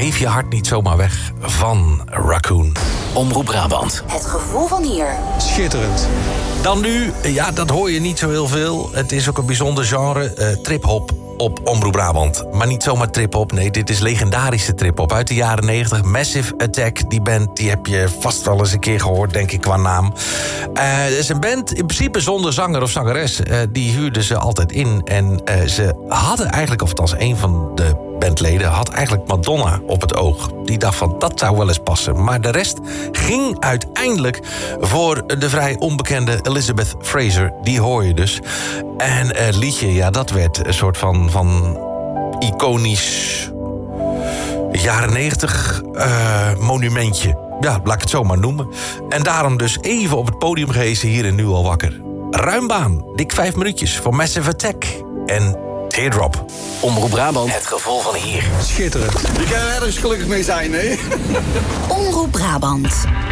geef je hart niet zomaar weg van Raccoon. Omroep Brabant. Het gevoel van hier. Schitterend. Dan nu, ja, dat hoor je niet zo heel veel. Het is ook een bijzonder genre, trip-hop op Omroep Brabant. Maar niet zomaar trip-hop, nee, dit is legendarische trip-hop uit de jaren 90. Massive Attack, die band, die heb je vast wel eens een keer gehoord, denk ik, qua naam. Het is een band, in principe zonder zanger of zangeres. Die huurden ze altijd in. En ze hadden eigenlijk, of althans een van de bandleden had eigenlijk Madonna op het oog. Die dacht van, dat zou wel eens passen. Maar de rest ging uiteindelijk voor de vrij onbekende Elizabeth Fraser. Die hoor je dus. En het liedje, ja, dat werd een soort van iconisch jaren 90 monumentje. Ja, laat ik het zo maar noemen. En daarom dus even op het podium gehezen hier in Nu Al Wakker. Ruim baan, dik 5 minuutjes voor Massive Attack en Teardrop. Omroep Brabant. Het gevoel van hier. Schitterend. Je kan er ergens gelukkig mee zijn, hè? Omroep Brabant.